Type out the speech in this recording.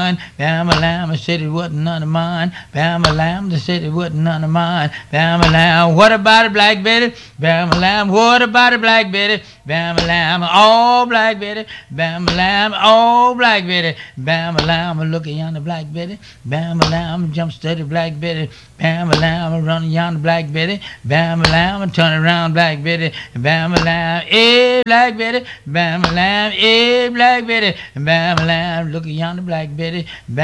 mine. Bam-a-lam, said it wasn't none of mine. Bam-a-lam, they said it wasn't none of mine. Bam-a-lam, what about it, Black Betty? Bam-a-lam, what about it, Black Betty? Bam-a-lam, oh, Black Betty. Bam-a-lam, oh, Black Betty. Bam-a-lam, look at yonder Black Betty. Bam-a-lam, jump steady, Black Betty. Bam-a-lam, run yonder Black Betty. Bam-a-lam, turn around, Black Betty. Bam-a-lam, eh, Black Betty. Bam-a-lam, eh, Black Betty. Bam-a-lam, look at yonder Black Betty.